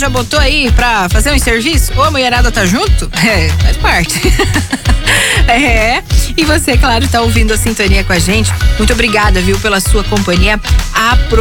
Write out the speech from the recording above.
já botou aí pra fazer um serviço? Ou a mulherada tá junto? Faz parte. E você, claro, tá ouvindo a sintonia com a gente. Muito obrigada, viu, pela sua companhia.